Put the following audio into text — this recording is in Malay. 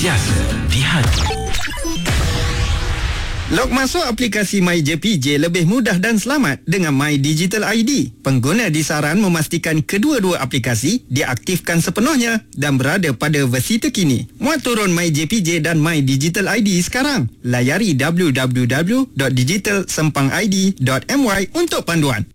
sentiasa di hati. Log masuk aplikasi MyJPJ lebih mudah dan selamat dengan My Digital ID. Pengguna disaran memastikan kedua-dua aplikasi diaktifkan sepenuhnya dan berada pada versi terkini. Muat turun MyJPJ dan My Digital ID sekarang. Layari www.digitalsempangid.my untuk panduan.